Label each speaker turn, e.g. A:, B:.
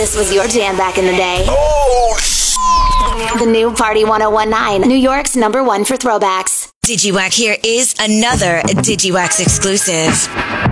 A: This was your jam back in the day. The new Party 1019, New York's #1 for throwbacks.
B: DigiWack here is another DigiWax exclusive.